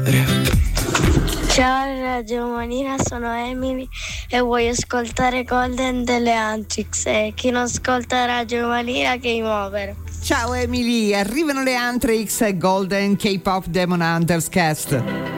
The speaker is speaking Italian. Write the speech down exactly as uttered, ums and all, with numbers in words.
Ciao Radio Manina, sono Emily e voglio ascoltare Golden delle Antrix e chi non ascolta Radio Manina Game Over. Ciao Emily, arrivano le Antrix e Golden K-Pop Demon Hunters Cast.